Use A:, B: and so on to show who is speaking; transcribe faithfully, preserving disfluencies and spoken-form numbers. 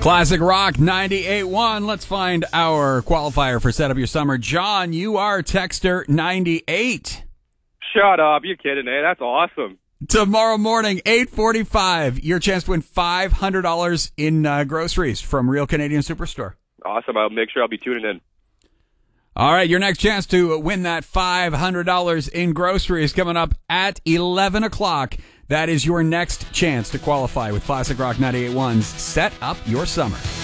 A: Classic Rock ninety-eight point one. Let's find our qualifier for Set Up Your Summer. John, you are Texter ninety-eight.
B: Shut up. You're kidding, eh? That's awesome.
A: Tomorrow morning, eight forty-five, your chance to win five hundred dollars in uh, groceries from Real Canadian Superstore.
B: Awesome. I'll make sure I'll be tuning in.
A: All right, your next chance to win that five hundred dollars in groceries coming up at eleven o'clock. That is your next chance to qualify with Classic Rock ninety-eight point one's Set Up Your Summer.